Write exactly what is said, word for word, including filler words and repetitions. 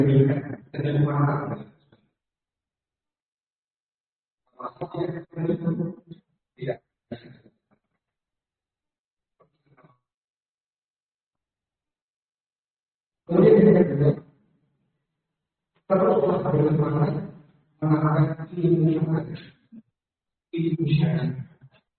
dengan mata. Tidak. Kemudian yang kedua, teruslah bagaimana mengarahkan ilmu yang ada, ilmu syariat.